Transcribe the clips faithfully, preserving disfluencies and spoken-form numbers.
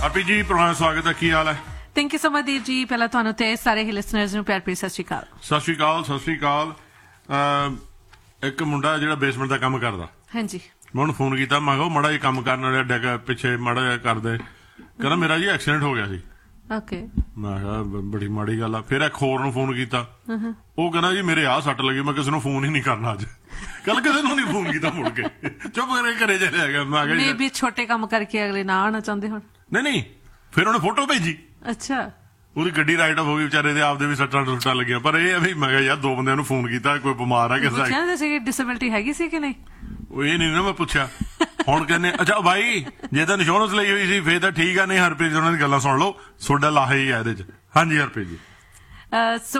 Harpreet ji programme ਸਵਾਗਤ ਹੈ। ਕੀ ਹਾਲ ਹੈ? ਥੈਂਕ ਯੂ ਸੋ ਮਚ ਦੀਪ ਜੀ। ਪਹਿਲਾਂ ਤੁਹਾਨੂੰ ਤੇ ਸਾਰੇ ਹੀ ਲਿਸਨਰਸ ਨੂੰ ਪਿਆਰ ਭਰੀ ਸਤਿ ਸ਼੍ਰੀ ਅਕਾਲ। ਸਤਿ ਸ਼੍ਰੀ ਅਕਾਲ ਸਤਿ ਸ਼੍ਰੀ ਅਕਾਲ। ਇੱਕ ਮੁੰਡਾ ਜਿਹੜਾ ਬੇਸਮੈਂਟ ਦਾ ਕੰਮ ਕਰਦਾ, ਹਾਂਜੀ, ਮੈਂ ਉਹਨੂੰ ਫੋਨ ਕੀਤਾ, ਮੈਂ ਕਿਹਾ ਮਾੜਾ ਜਿਹਾ ਕੰਮ ਕਰਨ ਵਾਲੇ ਡੈਗ ਪਿੱਛੇ ਮਾੜਾ ਜਿਹਾ ਕਰਦੇ। ਕਹਿੰਦਾ ਮੇਰਾ ਜੀ ਐਕਸੀਡੈਂਟ ਹੋ ਗਿਆ ਸੀ। ਓਕੇ, ਮੈਂ ਕਿਹਾ ਬੜੀ ਮਾੜੀ ਗੱਲ ਆ। ਫਿਰ ਇੱਕ ਹੋਰ ਨੂੰ ਫੋਨ ਕੀਤਾ, ਉਹ ਕਹਿੰਦਾ ਜੀ ਮੇਰੇ ਆਹ ਸੱਟ ਲੱਗੀ। ਮੈਂ ਕਿਸੇ ਨੂੰ ਫੋਨ ਹੀ ਨਹੀਂ ਕਰਨਾ ਅੱਜ, ਕੱਲ ਕਿਸੇ ਨੂੰ ਨਹੀਂ ਫੋਨ ਕੀਤਾ। ਮੁੜ ਕੇ ਚੁੱਪ ਕਰੇ ਘਰੇ ਚਲੇ ਗਿਆ। ਮੈਂ ਕਿਹਾ ਵੀ ਛੋਟੇ ਕੰਮ ਕਰਕੇ ਅਗਲੇ ਨਾ ਆਉਣਾ ਚਾਹੁੰਦੇ ਹੁਣ। ਨਹੀਂ ਨਹੀਂ, ਫਿਰ ਉਹਨੇ ਫੋਟੋ ਭੇਜੀ। ਅੱਛਾ, ਉਹਦੀ ਗੱਡੀ ਰਾਈਟ ਆਫ ਹੋ ਗਈ, ਵਿਚਾਰੇ ਦੇ ਆਪਦੇ ਵੀ ਸੱਟਾਂ ਟੁੱਟਾਂ ਲੱਗੀਆਂ। ਪਰ ਇਹ ਵੀ ਮੈਂ ਕਿਹਾ ਯਾਰ ਦੋ ਬੰਦਿਆਂ ਨੂੰ ਫੋਨ ਕੀਤਾ, ਕੋਈ ਬਿਮਾਰ ਆ ਕਿਸੇ ਦਾ, ਡਿਸੇਬਿਲਟੀ ਹੈਗੀ ਸੀ ਕਿ ਨਹੀਂ, ਉਹ ਇਹ ਨਹੀਂ ਨਾ ਮੈਂ ਪੁੱਛਿਆ। ਹੁਣ ਕਹਿੰਦੇ ਅੱਛਾ ਭਾਈ ਜੇ ਤਾਂ ਇੰਸ਼ੋਰੈਂਸ ਲਈ ਹੋਈ ਸੀ ਫੇਰ ਤਾਂ ਠੀਕ ਆ, ਨਹੀਂ ਹਰਪ੍ਰੀਤ ਉਹਨਾਂ ਦੀ ਗੱਲਾਂ ਸੁਣ ਲਓ, ਤੁਹਾਡਾ ਲਾਹਾ ਹੀ ਆ ਇਹਦੇ ਚ। ਹਾਂਜੀ ਹਰਪ੍ਰੀਤ ਜੀ। ਸੋ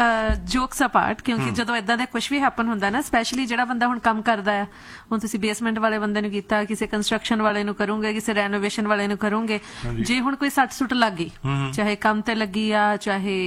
ਜੋਕਸ ਅਪਾਰਟ, ਕਿਉਂਕਿ ਜਦੋਂ ਇਦਾਂ ਦਾ ਕੁਝ ਵੀ ਹੈਪਨ ਹੁੰਦਾ ਨਾ, ਸਪੈਸ਼ਲੀ ਜਿਹੜਾ ਬੰਦਾ ਹੁਣ ਕੰਮ ਕਰਦਾ ਆ, ਹੁਣ ਤੁਸੀਂ ਬੇਸਮੈਂਟ ਵਾਲੇ ਬੰਦੇ ਨੂੰ ਕੀਤਾ, ਕਿਸੇ ਕੰਸਟਰਕਸ਼ਨ ਵਾਲੇ ਨੂੰ ਕਰੋਗੇ, ਕਿਸੇ ਰੈਨੋਵੇਸ਼ਨ ਵਾਲੇ ਨੂੰ ਕਰੋਗੇ, ਜੇ ਹੁਣ ਕੋਈ ਸੱਟ ਸੁੱਟ ਲੱਗ ਗਈ, ਚਾਹੇ ਕੰਮ ਤੇ ਲੱਗੀ ਆ, ਚਾਹੇ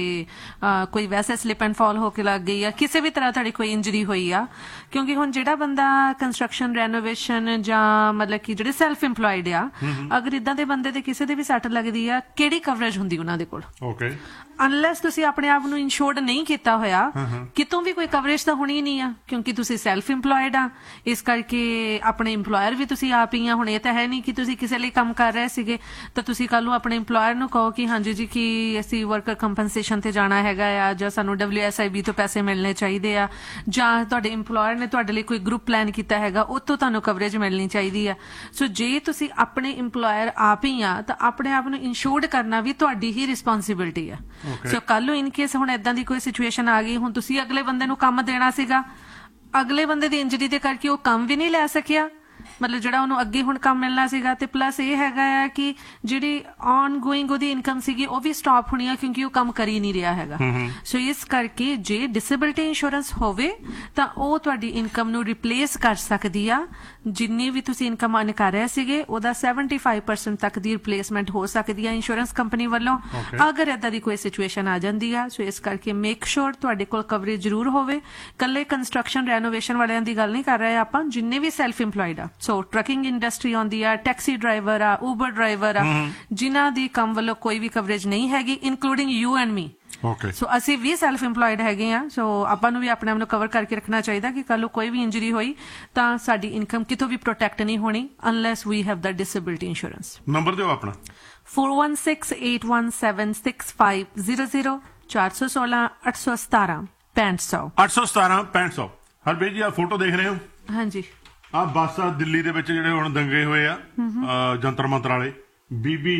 ਕੋਈ ਵੈਸੇ ਸਲਿਪ ਐਂਡ ਫਾਲ ਹੋ ਕੇ ਲੱਗ ਗਈ ਆ, ਕਿਸੇ ਵੀ ਤਰ੍ਹਾਂ ਤੁਹਾਡੀ ਕੋਈ ਇੰਜਰੀ ਹੋਈ ਆ, ਕਿਉਂਕਿ ਹੁਣ ਜਿਹੜਾ ਬੰਦਾ ਕੰਸਟਰਕਸ਼ਨ ਰੈਨੋਵੇਸ਼ਨ ਜਾਂ ਮਤਲਬ ਕਿ ਜਿਹੜੇ ਸੈਲਫ ਇੰਪਲੋਇਡ ਆ, ਅਗਰ ਇਦਾਂ ਦੇ ਬੰਦੇ ਦੇ ਕਿਸੇ ਦੇ ਵੀ ਸੱਟ ਲੱਗਦੀ ਆ, ਕਿਹੜੀ ਕਵਰੇਜ ਹੁੰਦੀ ਉਹਨਾਂ ਦੇ ਕੋਲ? ਓਕੇ, ਅਨਲੈਸ ਤੁਸੀਂ ਆਪਣੇ ਆਪ ਨੂੰ ਇੰਸ਼ੋਰਡ ਨਹੀਂ ਕੀਤਾ ਹੋਇਆ, ਕਿਤੋਂ ਵੀ ਕੋਈ ਕਵਰੇਜ ਤਾਂ ਹੋਣੀ ਨਹੀਂ ਆ, ਕਿਉਂਕਿ ਤੁਸੀਂ ਸੈਲਫ ਇੰਪਲੋਇਡ ਆ। ਇਸ ਕਰਕੇ ਆਪਣੇ ਇੰਪਲੋਇਰ ਵੀ ਤੁਸੀਂ ਆਪ ਹੀ ਆ। ਹੁਣ ਇਹ ਤਾਂ ਹੈ ਨਹੀਂ ਕਿ ਤੁਸੀਂ ਕਿਸੇ ਲਈ ਕੰਮ ਕਰ ਰਹੇ ਸੀਗੇ ਤਾਂ ਤੁਸੀਂ ਕੱਲ ਨੂੰ ਆਪਣੇ ਇੰਪਲੋਇਰ ਨੂੰ ਕਹੋ ਕਿ ਹਾਂਜੀ ਜੀ ਕਿ ਅਸੀਂ ਵਰਕਰ ਕੰਪਨਸੇਸ਼ਨ ਤੇ ਜਾਣਾ ਹੈਗਾ ਆ, ਜਾਂ ਸਾਨੂੰ ਡਬਲਿਊ ਐਸ ਆਈ ਬੀ ਤੋਂ ਪੈਸੇ ਮਿਲਣੇ ਚਾਹੀਦੇ ਆ, ਜਾਂ ਤੁਹਾਡੇ ਇੰਪਲੋਇਰ ਨੇ ਤੁਹਾਡੇ ਲਈ ਕੋਈ ਗਰੁੱਪ ਪਲਾਨ ਕੀਤਾ ਹੈਗਾ, ਉਹ ਤੋਂ ਤੁਹਾਨੂੰ ਕਵਰੇਜ ਮਿਲਣੀ ਚਾਹੀਦੀ ਆ। ਸੋ ਜੇ ਤੁਸੀਂ ਆਪਣੇ ਇੰਪਲੋਇਰ ਆਪ ਹੀ ਆ ਤਾਂ ਆਪਣੇ ਆਪ ਨੂੰ ਇੰਸ਼ੋਰਡ ਕਰਨਾ ਵੀ ਤੁਹਾਡੀ ਹੀ ਰਿਸਪੌਂਸਿਬਿਲਿਟੀ ਆ। ਸੋ ਕੱਲ ਨੂੰ ਇਨ ਕੇਸ ਹੁਣ ਏਦਾਂ ਦੀ ਕੋਈ ਸਿਚੁਏਸ਼ਨ ਆ ਗਈ, ਹੁਣ ਤੁਸੀਂ ਅਗਲੇ ਬੰਦੇ ਨੂੰ ਕੰਮ ਦੇਣਾ ਸੀਗਾ, ਅਗਲੇ ਬੰਦੇ ਦੀ ਇੰਜਰੀ ਦੇ ਕਰਕੇ ਉਹ ਕੰਮ ਵੀ ਨਹੀਂ ਲੈ ਸਕਿਆ, ਮਤਲਬ ਜਿਹੜਾ ਉਹਨੂੰ ਅੱਗੇ ਹੁਣ ਕੰਮ ਮਿਲਣਾ ਸੀਗਾ, ਤੇ ਪਲੱਸ ਇਹ ਹੈਗਾ ਆ ਕਿ ਜਿਹੜੀ ਆਨ ਗੋਇੰਗ ਉਹਦੀ ਇਨਕਮ ਸੀਗੀ ਉਹ ਵੀ ਸਟਾਪ ਹੋਣੀ ਆ, ਕਿਉਂਕਿ ਉਹ ਕੰਮ ਕਰ ਹੀ ਨਹੀਂ ਰਿਹਾ ਹੈਗਾ। ਸੋ ਇਸ ਕਰਕੇ ਜੇ ਡਿਸੇਬਿਲਟੀ ਇੰਸ਼ੋਰੈਂਸ ਹੋਵੇ ਤਾਂ ਉਹ ਤੁਹਾਡੀ ਇਨਕਮ ਨੂੰ ਰਿਪਲੇਸ ਕਰ ਸਕਦੀ ਆ। ਜਿੰਨੀ ਵੀ ਤੁਸੀਂ ਇਨਕਮ ਅਰਨ ਕਰ ਰਹੇ ਸੀਗੇ ਉਹਦਾ ਸੈਵਨਟੀ ਫਾਈਵ ਪਰਸੈਂਟ ਤੱਕ ਦੀ ਰਿਪਲੇਸਮੈਂਟ ਹੋ ਸਕਦੀ ਆ ਇੰਸ਼ੋਰੈਂਸ ਕੰਪਨੀ ਵੱਲੋਂ, ਅਗਰ ਏਦਾਂ ਦੀ ਕੋਈ ਸਿਚੁਏਸ਼ਨ ਆ ਜਾਂਦੀ ਆ। ਸੋ ਇਸ ਕਰਕੇ ਮੇਕ ਸ਼ੋਰ ਤੁਹਾਡੇ ਕੋਲ ਕਵਰੇਜ ਜ਼ਰੂਰ ਹੋਵੇ। ਕੱਲੇ ਕੰਸਟਰਕਸ਼ਨ ਰੈਨੋਵੇਸ਼ਨ ਵਾਲਿਆਂ ਦੀ ਗੱਲ ਨਹੀਂ ਕਰ ਰਹੇ ਆਪਾਂ, ਜਿੰਨੇ ਵੀ ਸੈਲਫ ਇੰਪਲੋਇਡ ਆ, ਸੋ ਟਰੱਕਿੰਗ ਇੰਡਸਟਰੀ ਆਉਂਦੀ ਆ, ਟੈਕਸੀ ਡਰਾਈਵਰ ਆ, ਉਬਰ ਡਰਾਈਵਰ ਆ, ਜਿਨ੍ਹਾਂ ਦੀ ਕੰਮ ਵੱਲੋਂ ਕੋਈ ਵੀ ਕਵਰੇਜ ਨਹੀਂ ਹੈਗੀ, ਇਨਕਲੂਡਿੰਗ ਯੂ ਐਂਡ ਮੀ। ਸੋ ਅਸੀਂ ਵੀ ਸੈਲਫ ਇੰਪਲੋਇਡ ਹੈਗੇ ਆ, ਸੋ ਆਪਾਂ ਨੂੰ ਵੀ ਆਪਣੇ ਆਪ ਨੂੰ ਕਵਰ ਕਰਕੇ ਰੱਖਣਾ ਚਾਹੀਦਾ ਕਿ ਕੱਲ ਨੂੰ ਕੋਈ ਵੀ ਇੰਜਰੀ ਹੋਈ ਤਾਂ ਸਾਡੀ ਇਨਕਮ ਕਿਤੋਂ ਵੀ ਪ੍ਰੋਟੈਕਟ ਨਹੀਂ ਹੋਣੀ unless we have the disability insurance. Number ਦਿਓ ਆਪਣਾ। four one six eight one seven six five zero zero ਚਾਰ ਸੌ ਸੋਲਾਂ ਅੱਠ ਸੌ ਸਤਾਰਾਂ ਪੈਂਹਠ ਸੌ ਅੱਠ ਸੌ ਸਤਾਰਾਂ ਪੈਂਹਠ ਸੌ। ਹਰਬੀਰ ਜੀ ਆ ਫੋਟੋ ਦੇਖ ਰਹੇ ਹੋ? ਹਾਂਜੀ, ਆ ਬੱਸ ਆ ਦਿੱਲੀ ਦੇ ਵਿੱਚ ਜਿਹੜੇ ਹੁਣ ਦੰਗੇ ਹੋਏ ਆ ਜੰਤਰ ਮੰਤਰ ਵਾਲੇ, ਬੀਬੀ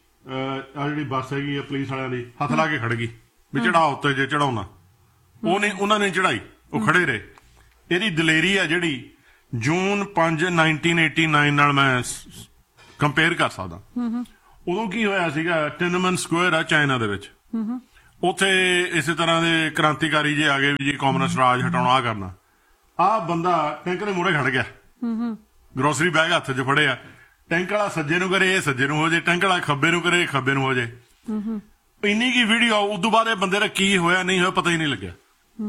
ਆ ਜਿਹੜੀ ਬੱਸ ਹੈਗੀ ਆ ਪੁਲਿਸ ਵਾਲਿਆਂ ਦੀ ਹੱਥ ਲਾ ਕੇ ਖੜ ਗਈ ਵੀ ਚੜਾ ਉੱਤੇ ਜੇ ਚੜਾਉਣਾ, ਉਹਨੇ ਉਹਨਾਂ ਨੇ ਚੜਾਈ, ਉਹ ਖੜੇ ਰਹੇ। ਇਹਦੀ ਦਲੇਰੀ ਆ ਜਿਹੜੀ ਜੂਨ ਪੰਜ ਨਾਈਨਟੀਨ ਏਟੀ ਨਾਈਨ ਨਾਲ ਮੈਂ ਕੰਪੇਅਰ ਕਰ ਸਕਦਾ। ਉਦੋਂ ਕੀ ਹੋਇਆ ਸੀਗਾ, ਟਿਨਮਨ ਸਕੁਅਰ ਆ ਚਾਈਨਾ ਦੇ ਵਿੱਚ, ਉੱਥੇ ਇਸੇ ਤਰ੍ਹਾਂ ਦੇ ਕ੍ਰਾਂਤੀਕਾਰੀ ਜੇ ਆ ਗਏ ਵੀ ਜੀ ਕਮਿਊਨਿਸਟ ਰਾਜ ਹਟਾਉਣਾ ਆ ਕਰਨਾ। ਆਹ ਬੰਦਾ ਟੈਂਕ ਦੇ ਮੂਹਰੇ ਖੜ ਗਿਆ, ਗਰੋਸਰੀ ਬੈਗ ਹੱਥ 'ਚ ਫੜਿਆ, ਟੈਂਕ ਵਾਲਾ ਸੱਜੇ ਨੂੰ ਕਰੇ ਇਹ ਸੱਜੇ ਨੂੰ ਹੋ ਜੇ, ਟੈਂਕ ਵਾਲਾ ਖੱਬੇ ਨੂੰ ਕਰੇ ਖੱਬੇ ਨੂੰ ਹੋ ਜੇ। ਇੰਨੀ ਕੀ ਵੀਡੀਓ, ਉਦੋਂ ਬਾਅਦ ਇਹ ਬੰਦੇ ਦਾ ਕੀ ਹੋਇਆ ਨਹੀਂ ਹੋਇਆ ਪਤਾ ਹੀ ਨਹੀਂ ਲੱਗਿਆ।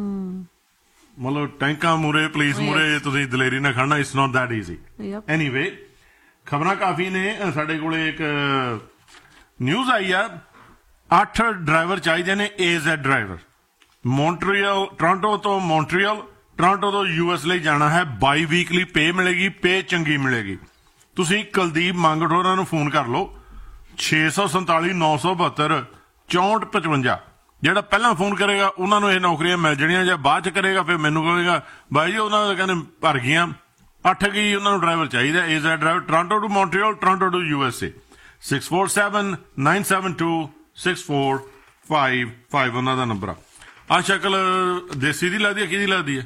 ਮਤਲਬ ਟੈਂਕਾਂ ਮੂਹਰੇ ਪੁਲਿਸ ਮੂਹਰੇ ਤੁਸੀਂ ਦਲੇਰੀ ਨਾਲ ਖੜਨਾ, it's not that easy. Anyway ਖਬਰਾਂ ਕਾਫੀ ਨੇ। ਸਾਡੇ ਕੋਲੇ ਇੱਕ ਨਿਊਜ਼ ਆਈ ਆ, ਅੱਠ ਡਰਾਈਵਰ ਚਾਹੀਦੇ ਨੇ, ਏ ਜ਼ੈਡ ਡਰਾਈਵਰ। ਮੌਂਟਰੀਅਲ, ਟੋਰਾਂਟੋ ਤੋਂ ਮੌਂਟਰੀਅਲ, ਟੋਰਾਂਟੋ ਤੋਂ ਯੂ ਐਸ ਲਈ ਜਾਣਾ ਹੈ। ਬਾਈ ਵੀਕਲੀ ਪੇ ਮਿਲੇਗੀ, ਪੇ ਚੰਗੀ ਮਿਲੇਗੀ। ਤੁਸੀਂ ਕੁਲਦੀਪ ਮੰਗਟ ਹੋਰਾਂ ਨੂੰ ਫੋਨ ਕਰ ਲਓ, ਛੇ ਸੌ ਸੰਤਾਲੀ ਨੌ ਸੌ ਬਹੱਤਰ ਚੌਂਹਠ ਪਚਵੰਜਾ। ਜਿਹੜਾ ਪਹਿਲਾਂ ਫੋਨ ਕਰੇਗਾ ਉਹਨਾਂ ਨੂੰ ਇਹ ਨੌਕਰੀਆਂ ਮਿਲ ਜਾਣੀਆਂ, ਜਾਂ ਬਾਅਦ ਚ ਕਰੇਗਾ ਫਿਰ ਮੈਨੂੰ ਕਹੇਗਾ ਬਾਈ ਜੀ ਉਹਨਾਂ ਦਾ ਕਹਿੰਦੇ ਭਰ ਗਈਆਂ। ਅੱਠ ਕੀ ਉਹਨਾਂ ਨੂੰ ਡਰਾਈਵਰ ਚਾਹੀਦਾ, ਏ Z driver, Toronto to Montreal, Toronto to U S A. Six four seven nine seven two six four five five ਉਹਨਾਂ ਦਾ ਨੰਬਰ ਆ। ਆਹ ਸ਼ਕਲ ਦੇਸੀ ਦੀ ਲੱਗਦੀ ਹੈ, ਕਿਹਦੀ ਲੱਗਦੀ ਹੈ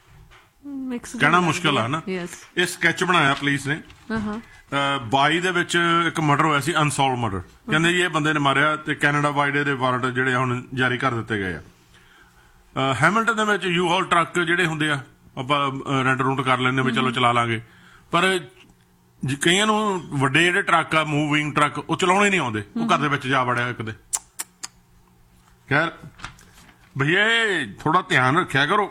ਕਹਿਣਾ ਮੁਸ਼ਕਿਲ ਆ ਨਾ। ਇਹ ਸਕੈਚ ਬਣਾਇਆ ਪੁਲਿਸ ਨੇ। ਬਾਈ ਦੇ ਵਿੱਚ ਇੱਕ ਮਰਡਰ ਹੋਇਆ ਸੀ, ਅਨਸੋਲਵ ਮਰਡਰ। ਕਹਿੰਦੇ ਜੀ ਇਹ ਬੰਦੇ ਨੇ ਮਾਰਿਆ ਤੇ ਕੈਨੇਡਾ ਵਾਈਡ ਇਹਦੇ ਵਾਰੰਟ ਜਿਹੜੇ ਹੁਣ ਜਾਰੀ ਕਰ ਦਿੱਤੇ ਗਏ ਆ। ਹੈਮਿਲਟਨ ਦੇ ਵਿੱਚ ਯੂ ਹਾਲ ਟਰੱਕ ਜਿਹੜੇ ਹੁੰਦੇ ਆ, ਆਪਾਂ ਰੈਂਟ ਰੂਟ ਕਰ ਲੈਂਦੇ ਵੀ ਚਲੋ ਚਲਾ ਲਾਂਗੇ, ਪਰ ਕਈਆਂ ਨੂੰ ਵੱਡੇ ਜਿਹੜੇ ਟਰੱਕ ਆ, ਮੂਵਿੰਗ ਟਰੱਕ, ਉਹ ਚਲਾਉਣੇ ਨਹੀਂ ਆਉਂਦੇ, ਉਹ ਘਰ ਦੇ ਵਿੱਚ ਜਾ ਵੜਿਆ ਇੱਕ ਦੇ। ਖੈਰ ਭਈਆ ਥੋੜਾ ਧਿਆਨ ਰੱਖਿਆ ਕਰੋ।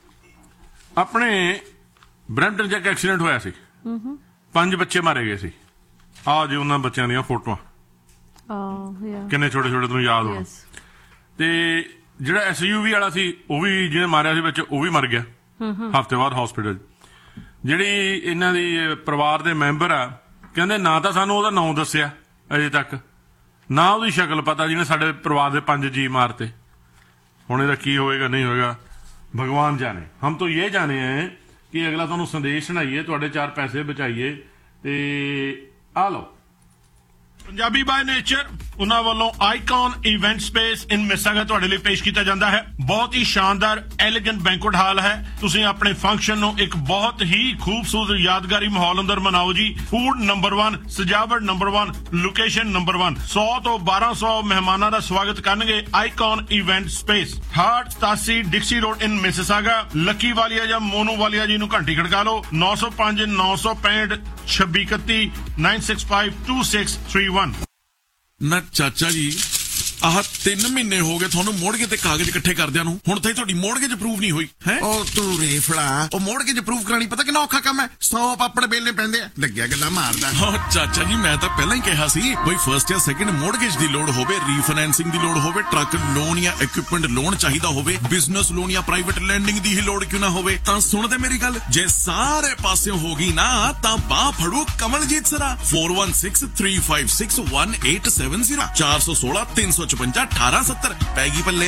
ਆਪਣੇ ਬਰੈਂਪਟਨ ਚ ਇੱਕ ਐਕਸੀਡੈਂਟ ਹੋਇਆ ਸੀ, ਪੰਜ ਬੱਚੇ ਮਾਰੇ ਗਏ ਸੀ। ਆਹ ਜੀ ਉਹਨਾਂ ਬੱਚਿਆਂ ਦੀਆਂ ਫੋਟੋਆਂ, ਕਿੰਨੇ ਛੋਟੇ ਛੋਟੇ ਤੁਹਾਨੂੰ ਯਾਦ ਹੋਣ। ਤੇ ਜਿਹੜਾ ਐਸਯੂਵੀ ਵਾਲਾ ਸੀ ਉਹ ਵੀ ਜਿਹਨੇ ਮਾਰਿਆ ਸੀ ਵਿੱਚ ਉਹ ਵੀ ਮਰ ਗਿਆ ਹਫ਼ਤੇ ਬਾਅਦ ਹਸਪੀਟਲ। ਜਿਹੜੀ ਇਹਨਾਂ ਦੀ ਪਰਿਵਾਰ ਦੇ ਮੈਂਬਰ ਆ ਕਹਿੰਦੇ ਨਾ ਤਾਂ ਸਾਨੂੰ ਉਹਦਾ ਨਾਂ ਦੱਸਿਆ ਅਜੇ ਤੱਕ, ਨਾ ਉਹਦੀ ਸ਼ਕਲ ਪਤਾ ਜਿਹਨੇ ਸਾਡੇ ਪਰਿਵਾਰ ਦੇ ਪੰਜ ਜੀ ਮਾਰਤੇ। ਹੁਣ ਇਹਦਾ ਕੀ ਹੋਏਗਾ ਨਹੀਂ ਹੋਏਗਾ ਭਗਵਾਨ ਜਾਣੇ। ਹਮ ਤਾਂ ਇਹ ਜਾਣੇ ਹੈ ਕਿ ਅਗਲਾ ਤੁਹਾਨੂੰ ਸੰਦੇਸ਼ ਸੁਣਾਈਏ, ਤੁਹਾਡੇ ਚਾਰ ਪੈਸੇ ਬਚਾਈਏ। ਤੇ ਆ ਲਓ ਪੰਜਾਬੀ ਬਾਏ ਨੇਚਰ ਉਹਨਾਂ ਵੱਲੋਂ ਆਈਕਨ ਇਵੈਂਟ ਸਪੇਸ ਇਨ ਮਿਸਾਗਾ ਤੁਹਾਡੇ ਲਈ ਪੇਸ਼ ਕੀਤਾ ਜਾਂਦਾ ਹੈ। ਬਹੁਤ ਹੀ ਸ਼ਾਨਦਾਰ ਐਲੀਗੈਂਟ ਬੈਂਕੁਏਟ ਹਾਲ ਹੈ। ਤੁਸੀਂ ਆਪਣੇ ਫੰਕਸ਼ਨ ਨੂੰ ਇੱਕ ਬਹੁਤ ਹੀ ਖੂਬਸੂਰਤ ਯਾਦਗਾਰੀ ਮਾਹੌਲ ਅੰਦਰ ਮਨਾਓ ਜੀ। ਫੂਡ ਨੰਬਰ ਇੱਕ, ਸਜਾਵਟ ਨੰਬਰ ਇੱਕ, ਲੋਕੇਸ਼ਨ ਨੰਬਰ ਇੱਕ। ਸੌ ਤੋਂ ਬਾਰਾਂ ਸੌ ਮਹਿਮਾਨਾਂ ਦਾ ਸਵਾਗਤ ਕਰਨਗੇ ਆਈਕਨ ਇਵੈਂਟ ਸਪੇਸ, ਹਾਰਟ ਸਤਾਸੀ ਡਿਕਸੀ ਰੋਡ ਇਨ ਮਿਸਿਸਾਗਾ। ਲੱਕੀ ਵਾਲੀਆ ਜਾਂ ਮੋਨੂ ਵਾਲੀਆ ਜੀ ਨੂੰ ਘੰਟੀ ਖੜਕਾ ਲਓ। ਨੌ ਸੌ ਪੰਜ ਨੌ ਸੌ ਪੈਂਹਠ ਛੱਬੀ ਇਕੱਤੀ nine six five two six three one. ਨਾ ਚਾਚਾ ਜੀ ਆਹ ਤਿੰਨ ਮਹੀਨੇ ਹੋ ਗਏ ਤੁਹਾਨੂੰ ਮੋੜਗੇ ਤੇ ਕਾਗਜ਼ ਇਕੱਠੇ ਕਰਦਿਆਂ ਨੂੰ, ਹੁਣ ਤਾਈ ਤੁਹਾਡੀ ਮੋੜਗੇਜ ਅਪਰੂਵ ਨਹੀਂ ਹੋਈ ਹੈ। ਉਹ ਤੂੰ ਰੇਫੜਾ, ਉਹ ਮੋੜਗੇਜ ਅਪਰੂਵ ਕਰਾਣੀ ਪਤਾ ਕਿੰਨਾ ਔਖਾ ਕੰਮ ਹੈ। ਸੌ ਪਾਪੜ ਬੇਲਨੇ ਪੈਂਦੇ ਆ। ਲੱਗਿਆ ਗੱਲਾਂ ਮਾਰਦਾ। ਹਾਂ ਚਾਚਾ ਜੀ ਮੈਂ ਤਾਂ ਪਹਿਲਾਂ ਹੀ ਕਿਹਾ ਸੀ ਬਈ ਫਰਸਟ ਜਾਂ ਸੈਕਿੰਡ ਮੋੜਗੇਜ ਦੀ ਲੋੜ ਹੋਵੇ, ਰੀਫਾਈਨੈਂਸਿੰਗ ਦੀ ਲੋੜ ਹੋਵੇ, ਟਰੱਕ ਲੋਨ ਜਾਂ ਇਕਵਿਪਮੈਂਟ ਲੋਨ ਚਾਹੀਦਾ ਹੋਵੇ, ਬਿਜ਼ਨਸ ਲੋਨ ਜਾਂ ਪ੍ਰਾਈਵੇਟ ਲੈਂਡਿੰਗ ਦੀ ਹੀ ਲੋੜ ਕਿਉਂ ਨਾ ਹੋਵੇ। ਤਾਂ ਸੁਣਦੇ ਮੇਰੀ ਗੱਲ, ਜੇ ਸਾਰੇ ਪਾਸਿਓਂ ਹੋ ਗਈ ਨਾ ਤਾਂ ਬਾਹ ਫੜੂ Kamaljit ਸਰਾ। Four one six three five six one eight seven zero ਚਾਰ ਸੌ ਸੋਲਾਂ ਤਿੰਨ ਸੌ ਚੁਰੰਜਾ ਅਠਾਰਾਂ ਸੱਤਰ ਪੈਗੀ ਪੱਲੇ।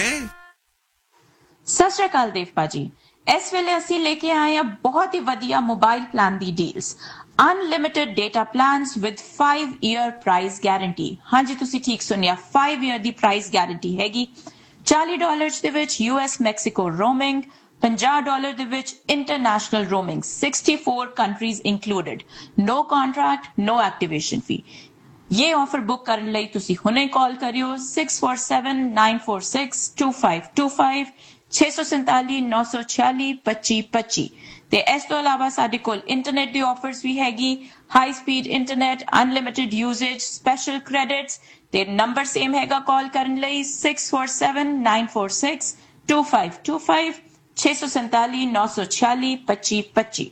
ਸਤਿ ਸ਼੍ਰੀ ਅਕਾਲ ਦੇਵ ਭਾਜੀ, ਇਸ ਵੇਲੇ ਅਸੀਂ ਲੈ ਕੇ ਆਏ ਹਾਂ ਬਹੁਤ ਹੀ ਵਧੀਆ mobile plan the deals. Unlimited data plans with five year price guarantee. ਹਾਂਜੀ ਤੁਸੀਂ ਠੀਕ ਸੁਣਿਆ, five ਈਅਰ ਦੀ ਪ੍ਰਾਈਸ ਗਾਰੰਟੀ ਹੈਗੀ। ਚਾਲੀ ਡਾਲਰ ਦੇ ਵਿੱਚ ਯੂਐਸ ਮੈਕਸੀਕੋ ਰੋਮਿੰਗ, ਪੰਜਾਹ ਡਾਲਰ ਦੇ ਵਿੱਚ international roaming, sixty-four countries included, ਨੋ ਕੰਟਰੈਕਟ ਨੋ ਐਕਟੀਵੇਸ਼ਨ ਫੀ। ये ऑफर बुक करने ਲਈ ਤੁਸੀਂ ਹੁਣੇ ਕਾਲ ਕਰਿਓ six four seven nine four six two five two five six four seven nine four six two five two five। ਤੇ ਇਸ ਤੋਂ ਇਲਾਵਾ ਸਾਡੇ ਕੋਲ ਇੰਟਰਨੈਟ ਦੀ ਆਫਰਸ ਵੀ ਹੈਗੀ, high speed internet, unlimited ਯੂਜ਼ੇਜ, special credits. ਤੇ ਨੰਬਰ ਸੇਮ ਹੈਗਾ ਕਾਲ ਕਰਨ ਲਈ six four seven nine four six two five two five six four seven nine four six two five two five।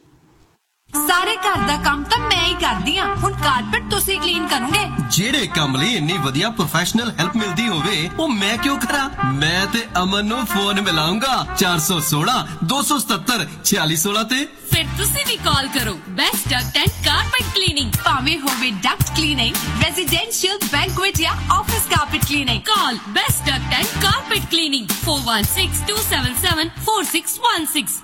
ਸਾਰੇ ਘਰ ਦਾ ਕੰਮ ਤਾਂ ਮੈਂ ਹੀ ਕਰਦੀ ਆ, ਹੁਣ ਕਾਰਪੇਟ ਤੁਸੀਂ ਕਲੀਨ ਕਰੋਗੇ। ਜਿਹੜੇ ਕੰਮ ਲਈ ਇੰਨੀ ਵਧੀਆ ਪ੍ਰੋਫੈਸ਼ਨਲ ਹੈਲਪ ਮਿਲਦੀ ਹੋਵੇ ਉਹ ਮੈਂ ਕਿਉਂ ਕਰਾਂ। ਮੈਂ ਤੇ ਅਮਨ ਨੂੰ ਫੋਨ ਮਿਲਾਉਂਗਾ ਚਾਰ ਸੌ ਸੋਲਾਂ ਦੋ ਸੌ ਸਤੱਤਰ ਛਿਆਲੀ ਸੋਲਾਂ ਤੇ। ਫਿਰ ਤੁਸੀਂ ਵੀ ਕਾਲ ਕਰੋ best Duckett and carpet cleaning. ਭਾਵੇਂ ਹੋਵੇ ਡਕਟ ਕਲੀਨਿੰਗ, ਰੈਜ਼ੀਡੈਂਸ਼ੀਅਲ, ਬੈਂਕੁਏਟ ਜਾਂ office carpet cleaning, call best Duckett and carpet cleaning four one six two seven seven four six one six।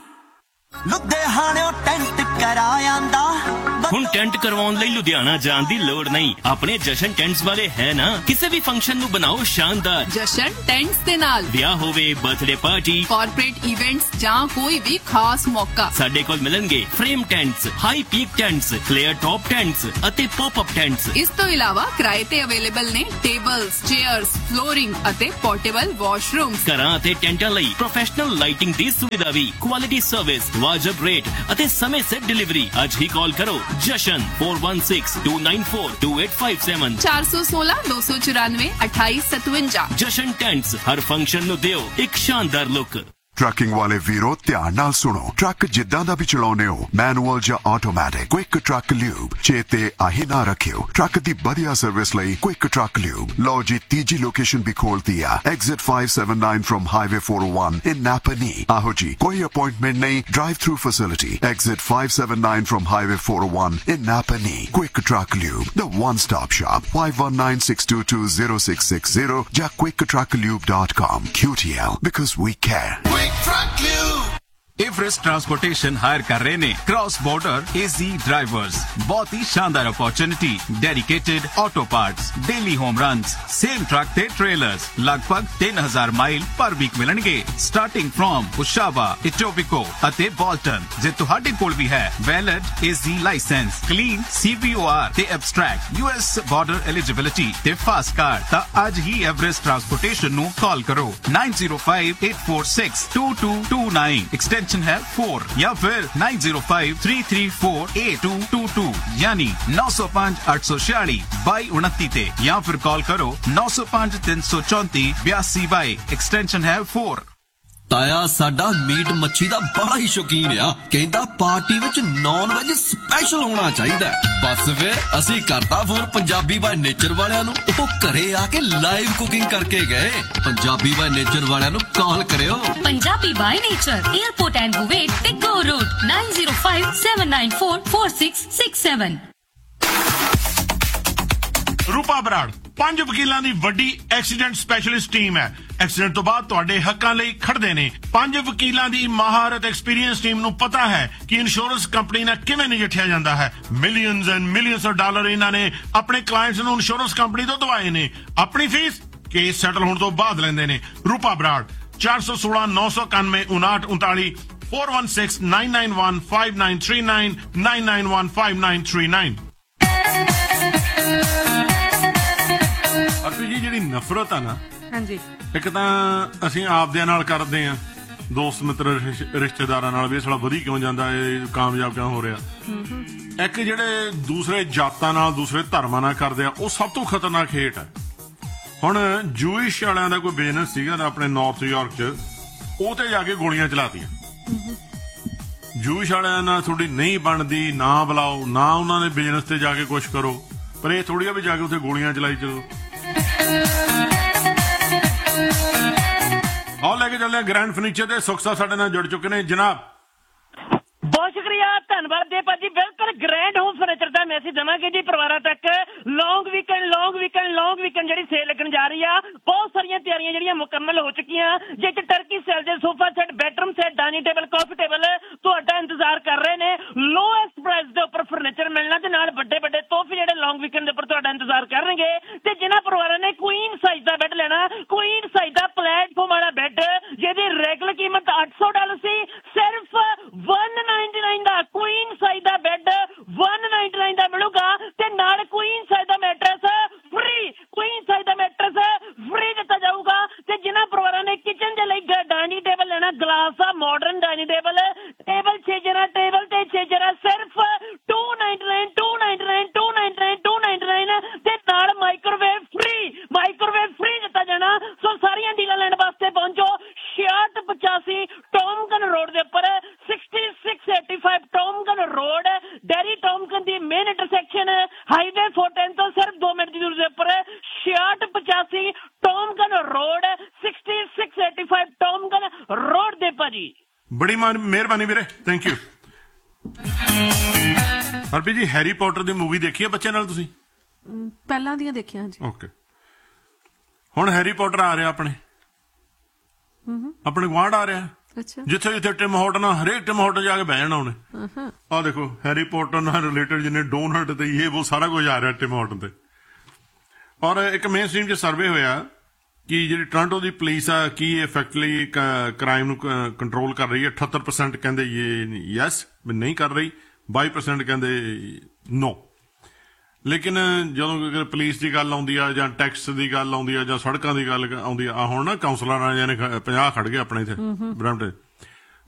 ਲੁਧਿਆਣਿਓਂ tent ਕਰਾਇਆਂਦਾ। ਹੁਣ ਟੈਂਟ ਕਰਵਾਉਣ ਲਈ ਲੁਧਿਆਣਾ ਜਾਣ ਦੀ ਲੋੜ ਨਹੀਂ, ਆਪਣੇ ਜਸ਼ਨ ਟੈਂਟਸ ਵਾਲੇ ਹੈ ਨਾ। ਕਿਸੇ ਵੀ ਫੰਕਸ਼ਨ ਨੂੰ ਬਣਾਓ ਸ਼ਾਨਦਾਰ ਜਸ਼ਨ ਟੈਂਟਸ ਦੇ ਨਾਲ। ਵਿਆਹ ਹੋਵੇ, ਬਰਥਡੇ ਪਾਰਟੀ, ਕਾਰਪੋਰੇਟ ਇਵੈਂਟਸ ਜਾਂ ਕੋਈ ਵੀ ਖਾਸ ਮੌਕਾ, ਸਾਡੇ ਕੋਲ ਮਿਲਣਗੇ frame ਟੈਂਟਸ, high peak ਟੈਂਟਸ, flare top ਟੈਂਟਸ ਅਤੇ ਪੌਪ ਅਪ ਟੈਂਟਸ। ਇਸ ਤੋਂ ਇਲਾਵਾ ਕਿਰਾਏ ਤੇ ਅਵੇਲੇਬਲ ਨੇ ਟੇਬਲਸ, ਚੇਅਰਸ, ਫਲੋਰਿੰਗ ਅਤੇ ਪੋਰਟੇਬਲ ਵਾਸ਼ਰੂਮਸ। ਘਰਾਂ ਅਤੇ ਟੈਂਟਾਂ ਲਈ ਪ੍ਰੋਫੈਸ਼ਨਲ ਲਾਈਟਿੰਗ ਦੀ ਸੁਵਿਧਾ ਵੀ, ਕੁਆਲਿਟੀ ਸਰਵਿਸ, ਵਾਜਬ ਰੇਟ ਅਤੇ ਸਮੇਂ ਸਿਰ ਡਿਲੀਵਰੀ। ਅੱਜ ਹੀ ਕਾਲ ਕਰੋ ਜਸ਼ਨ four one six two nine four two eight five seven ਚਾਰ ਸੌ ਸੋਲਾਂ ਦੋ ਸੌ ਚੁਰਾਨਵੇਂ ਅਠਾਈ ਸਤਵੰਜਾ। ਜਸ਼ਨ ਟੈਂਟਸ ਹਰ ਫੰਕਸ਼ਨ ਨੂੰ ਦਿਓ ਇੱਕ ਸ਼ਾਨਦਾਰ ਲੁੱਕ। ਟਰੱਕਿੰਗ ਵਾਲੇ ਵੀਰੋ ਧਿਆਨ ਨਾਲ ਸੁਣੋ। ਟਰੱਕ ਜਿੱਦਾਂ ਦਾ ਵੀ ਚਲਾਉਨੇ ਹੋ, ਮੈਨੂਅਲ ਜਾਂ ਆਟੋਮੈਟਿਕ, ਕੁਇਕ ਟਰੱਕ ਲਿਊਬ ਚੇਤੇ ਆਹੀ ਨਾ ਰੱਖਿਓ। ਟਰੱਕ ਦੀ ਵਧੀਆ ਸਰਵਿਸ ਲਈ ਕੁਇਕ ਟਰੱਕ ਲਿਊਬ। ਲਓ ਜੀ ਤੀਜੀ ਲੋਕੇਸ਼ਨ ਵੀ ਖੋਲਤੀ ਆ, exit five seven nine from highway four oh one in Napa Knee। ਆਹੋ ਜੀ ਕੋਈ ਅਪਾਇੰਟਮੈਂਟ ਨਹੀਂ, drive through facility, exit five seven nine from highway four oh one in Napa Knee। Quick truck lube, the one stop shop। five one nine six two two zero six six zero ਜਾਂ quick truck lube dot com। Q T L because we care। Everest transportation higher कर रहे ने cross border एजी drivers. बहुत ही शानदार opportunity, dedicated auto parts, daily home runs, same truck ते trailers, लगभग तीन हजार माइल पर वीक मिलणगे स्टार्टिंग फ्रॉम उशावा, इटोबिको ਅਤੇ ਬੋਲਟਨ। ਜੇ ਤੁਹਾਡੇ ਕੋਲ ਵੀ ਹੈ ਵੈਲਿਡ ਏਜੀ ਲਾਇਸੈਂਸ, ਕਲੀਨ ਸੀਵੀਓਆਰ ਤੇ ਐਬਸਟ੍ਰੈਕਟ ਯੂਐਸ ਬਾਰਡਰ ਐਲੀਜੀਬਿਲਿਟੀ ਤੇ ਫਾਸਟ ਕਾਰਡ, ਤਾਂ ਅੱਜ ਹੀ ਐਵਰੇਸਟ ਟਰਾਂਸਪੋਰਟੇਸ਼ਨ ਨੂੰ ਕਾਲ ਕਰੋ nine zero five eight four six two two two nine extension है four या फिर nine zero five three three four eight two two two यानी नौ सौ पांच आठ सौ छियालीस बाई उनती ते, या फिर कॉल करो नौ सौ पांच तीन सौ चौंतीस बयासी बाई एक्सटेंशन है four। ਤਾਇਆ ਸਾਡਾ ਮੀਟ ਮੱਛੀ ਦਾ ਬੜਾ ਹੀ ਸ਼ੌਕੀਨ ਆ, ਕਹਿੰਦਾ ਪਾਰਟੀ ਵਿੱਚ ਨੌਨ ਵੈਜ ਸਪੈਸ਼ਲ ਹੋਣਾ ਚਾਹੀਦਾ। ਬਸ ਫਿਰ ਅਸੀਂ ਕਰਤਾ ਫੋਨ ਪੰਜਾਬੀ ਬਾਈ ਨੇਚਰ ਵਾਲਿਆਂ ਨੂੰ, ਉਹ ਘਰੇ ਆ ਕੇ ਲਾਈਵ ਕੁਕਿੰਗ ਕਰਕੇ ਗਏ। ਪੰਜਾਬੀ ਬਾਈ ਨੇਚਰ ਵਾਲਿਆਂ ਨੂੰ ਕਾਲ ਕਰਿਓ। Punjabi by nature, airport and Kuwait ਤੇ ਗੋ road nine zero five seven nine four four six six seven। ਰੂਪਾ ਬਰਾੜ ਪੰਜ ਵਕੀਲਾਂ ਦੀ ਵੱਡੀ ਐਕਸੀਡੈਂਟ ਸਪੈਸ਼ਲਿਸਟ ਟੀਮ ਹੈ। ਐਕਸੀਡੈਂਟ ਤੋਂ ਬਾਅਦ ਤੁਹਾਡੇ ਹੱਕਾਂ ਲਈ ਖੜਦੇ ਨੇ। ਪੰਜ ਵਕੀਲਾਂ ਦੀ ਮਹਾਰਤ ਐਕਸਪੀਰੀਅੰਸ ਟੀਮ ਨੂੰ ਪਤਾ ਹੈ ਕਿ ਇੰਸ਼ੋਰੈਂਸ ਕੰਪਨੀ ਨਾਲ ਕਿਵੇਂ ਨਜਿੱਠਿਆ ਜਾਂਦਾ ਹੈ। Millions and millions of dollar ਇਹਨਾਂ ਨੇ ਆਪਣੇ ਕਲਾਇੰਟਸ ਨੂੰ ਇੰਸ਼ੋਰੈਂਸ ਕੰਪਨੀ ਤੋਂ ਦਵਾਏ ਨੇ। ਆਪਣੀ ਫੀਸ ਕੇਸ ਸੈਟਲ ਹੋਣ ਤੋਂ ਬਾਅਦ ਲੈਂਦੇ ਨੇ। ਰੂਪਾ ਬਰਾੜ ਚਾਰ ਸੌ ਸੋਲਾਂ ਨੌ ਸੌ ਇਕਾਨਵੇਂ ਉਨਾਹਠ ਉਨਤਾਲੀ four one six nine nine one five nine three nine nine nine one five nine three nine। ਅਰਪੀ ਜੀ ਜਿਹੜੀ ਨਫ਼ਰਤ ਆ ਨਾ, ਹਾਂਜੀ, ਇੱਕ ਤਾਂ ਅਸੀਂ ਆਪਦਿਆਂ ਨਾਲ ਕਰਦੇ ਆ, ਦੋਸਤ ਮਿੱਤਰ ਰਿਸ਼ਤੇਦਾਰਾਂ ਨਾਲ ਵੀ ਇਹ ਸਾਲਾ ਵਧੀ ਕਿਉਂ ਜਾਂਦਾ, ਇਹ ਕਾਮਯਾਬ ਕਿਉਂ ਹੋ ਰਿਹਾ। ਇੱਕ ਜਿਹੜੇ ਦੂਸਰੇ ਜਾਤਾਂ ਨਾਲ ਦੂਸਰੇ ਧਰਮਾਂ ਨਾਲ ਕਰਦੇ ਆ, ਉਹ ਸਭ ਤੋਂ ਖਤਰਨਾਕ ਹੇਟ ਹੈ। ਹੁਣ ਜੂਇਸ਼ ਵਾਲਿਆਂ ਦਾ ਕੋਈ ਬਿਜ਼ਨਸ ਸੀਗਾ ਨਾ ਆਪਣੇ ਨਾਰਥ ਯਾਰਕ ਚ, ਉਹ ਤੇ ਜਾ ਕੇ ਗੋਲੀਆਂ ਚਲਾਤੀਆਂ। ਜੂਇਸ਼ ਵਾਲਿਆਂ ਨਾਲ ਤੁਹਾਡੀ ਨਹੀਂ ਬਣਦੀ, ਨਾ ਬੁਲਾਓ, ਨਾ ਉਹਨਾਂ ਦੇ ਬਿਜ਼ਨਸ ਤੇ ਜਾ ਕੇ ਕੁਛ ਕਰੋ, ਪਰ ਇਹ ਥੋੜੀ ਆ ਵੀ ਜਾ ਕੇ ਉੱਥੇ ਗੋਲੀਆਂ ਚਲਾਈ ਚਲੋ। ਆਓ ਲੈ ਕੇ ਚੱਲਦੇ ਗ੍ਰੈਂਡ ਫਰਨੀਚਰ ਦੇ ਸੁੱਖ ਸਾਹਿਬ ਸਾਡੇ ਨਾਲ ਜੁੜ ਚੁੱਕੇ ਨੇ। ਜਨਾਬ ਬਹੁਤ ਸ਼ੁਕਰੀਆ, ਧੰਨਵਾਦ ਦੇ ਭਾਜੀ। ਬਿਲਕੁਲ ਗ੍ਰੈਂਡ ਹੋਮ ਫਰਨੀਚਰ ਦਾ ਮੈਸੇਜ ਦੇਵਾਂਗੇ ਜੀ ਪਰਿਵਾਰਾਂ ਤੱਕ। ਲੌਂਗ ਵੀਕਐਂਡ ਲੌਂਗ ਵੀਕਐਂਡ ਲੌਂਗ ਵੀਕਐਂਡ ਜਿਹੜੀ ਸੇਲ ਲੱਗਣ ਜਾ ਰਹੀ ਆ, ਬਹੁਤ ਸਾਰੀਆਂ ਤਿਆਰੀਆਂ ਜਿਹੜੀਆਂ ਮੁਕੰਮਲ ਹੋ ਚੁੱਕੀਆਂ, ਜਿਸ ਚ ਟਰਕੀ ਸੈਲ ਦੇ sofa set, bedroom set, dining table, ਕਾਫੀ ਟੇਬਲ ਤੁਹਾਡਾ ਇੰਤਜ਼ਾਰ ਕਰ ਰਹੇ ਨੇ। ਲੋਐਸਟ ਪ੍ਰਾਈਸ ਦੇ ਉੱਪਰ ਫਰਨੀਚਰ ਮਿਲਣਾ ਤੇ ਨਾਲ ਵੱਡੇ ਵੱਡੇ ਤੋਹਫੇ ਜਿਹੜੇ ਲੌਂਗ ਵੀਕਐਂਡ ਦੇ ਉੱਪਰ ਤੁਹਾਡਾ ਇੰਤਜ਼ਾਰ ਕਰਨਗੇ। ਤੇ ਜਿਨ੍ਹਾਂ ਪਰਿਵਾਰਾਂ ਨੇ ਕੁਈਨ ਸਾਈਜ਼ ਦਾ ਬੈੱਡ ਲੈਣਾ, ਕੁਈਨ ਸਾਈਜ਼ ਦਾ ਪਲੇਟਫਾਰਮ ਵਾਲਾ ਬੈੱਡ ਜਿਹਦੀ ਰੈਗੂਲਰ ਕੀਮਤ ਅੱਠ ਸੌ ਡਾਲਰ ਸੀ, ਸਿਰਫ one ninety-nine ਦਾ ਕੁਈਨ ਸਾਈਜ਼ ਦਾ ਬੈੱਡ one ninety-nine ਦਾ ਮਿਲੂਗਾ ਤੇ ਨਾਲ ਕੁਈਨ ਸਾਈਜ਼ ਦਾ ਮੈਟਰਸ ਫ੍ਰੀ, ਕੁਈਨ ਸਾਈਜ਼ ਦਾ ਮੈਟਰਸ ਫ੍ਰੀ ਦਿੱਤਾ ਜਾਊਗਾ। ਤੇ ਜਿਨ੍ਹਾਂ ਪਰਿਵਾਰਾਂ ਨੇ ਕਿਚਨ ਦੇ ਲਈ ਡਾਈਨਿੰਗ ਟੇਬਲ ਲੈਣਾ, ਗਲਾਸ ਦਾ ਮਾਡਰਨ ਡਾਈਨਿੰਗ ਟੇਬਲ, ਟੇਬਲ ਛੇ ਜਰਾ ਟੇਬਲ ਤੇ ਛੇ ਜਰਾ ਸਿਰਫ two ninety-nine two ninety-nine two ninety-nine two ninety-nine ਤੇ ਨਾਲ ਮਾਈਕ੍ਰੋਵੇਵ ਫ੍ਰੀ, ਮਾਈਕ੍ਰੋਵੇਵ ਫ੍ਰੀ ਦਿੱਤਾ ਜਾਣਾ। ਸੋ ਸਾਰੀਆਂ ਡੀਲਾਂ ਲੈਣ ਵਾਸਤੇ ਪਹੁੰਚੋ ਛਿਆਹਠ ਪਚਾਸੀ ਟੌਮਕਨ ਰੋਡ ਦੇ ਉੱਪਰ, sixty-six eighty-five ਟੌਮਕਨ ਰੋਡ, ਡੈਰੀ ਟੌਮਕਨ ਦੀ main intersection highway four ten ਤੋਂ ਸਿਰਫ ਦੋ ਮਿੰਟ ਦੀ ਦੂਰੀ ਦੇ ਉੱਪਰ, ਛਿਆਹਠ ਪਚਾਸੀ ਟੌਮਕਨ ਰੋਡ, sixty-six eighty-five ਟੌਮਕਨ ਰੋਡ ਦੇ ਭਾਜੀ। ਬੜੀ ਮਿਹਰਬਾਨੀ ਵੀਰੇ, ਥੈਂਕ ਯੂ। ਹਰਪੀ ਜੀ ਹੈਰੀ ਪੋਟਰ ਦੀ ਮੂਵੀ ਦੇਖੀ ਹੈ ਬੱਚਿਆਂ ਨਾਲ ਤੁਸੀਂ? ਪਹਿਲਾਂ ਦੀਆਂ ਦੇਖੀਆਂ ਜੀ। ਓਕੇ, ਹੁਣ ਹੈਰੀ ਪੋਟਰ ਆ ਰਿਹਾ ਆਪਣੇ ਆਪਣੇ ਗੁਆਂਢ ਆ ਰਿਹਾ। ਅੱਛਾ, ਜਿੱਥੇ ਜਿੱਥੇ ਟਿਮ ਹਾਰਟਨ, ਹਰੇਕ ਟਿਮ ਹਾਰਟਨ ਜਾ ਕੇ ਬਹਿ ਜਾਣਾ ਉਹਨੇ। ਆਹ ਦੇਖੋ ਹੈਰੀ ਪੋਟਰ ਨਾਲ ਰਿਲੇਟਡ ਜਿੰਨੇ ਡੋਨਟ ਤੇ ਇਹ ਉਹ ਸਾਰਾ ਕੁਝ ਆ ਰਿਹਾ ਟਿਮ ਹਾਰਟਨ ਤੇ। ਔਰ ਇੱਕ ਮੇਨ ਸਟ੍ਰੀਮ 'ਚ ਸਰਵੇ ਹੋਇਆ ਕਿ ਜਿਹੜੀ ਟੋਰਾਂਟੋ ਦੀ ਪੁਲਿਸ ਆ ਕੀ ਇਫੈਕਟਲੀ ਕ੍ਰਾਈਮ ਨੂੰ ਕੰਟਰੋਲ ਕਰ ਰਹੀ ਹੈ। ਅਠੱਤਰ ਪਰਸੈਂਟ ਕਹਿੰਦੇ ਇਹ ਯੈਸ ਨਹੀਂ ਕਰ ਰਹੀ, ਬਾਈ ਪਰਸੈਂਟ ਕਹਿੰਦੇ ਨੋ। ਲੇਕਿਨ ਜਦੋਂ ਪੁਲਿਸ ਦੀ ਗੱਲ ਆਉਂਦੀ ਆ ਜਾਂ ਟੈਕਸ ਦੀ ਗੱਲ ਆਉਂਦੀ ਆ ਜਾਂ ਸੜਕਾਂ ਦੀ ਗੱਲ ਆਉਂਦੀ ਆ, ਹੁਣ ਨਾ ਕਾਉਂਸਲਰਾਂ ਨੇ ਪੰਜਾਹ ਖੜ ਗਏ ਆਪਣੇ ਇੱਥੇ ਬਰੈਂਪਟਨ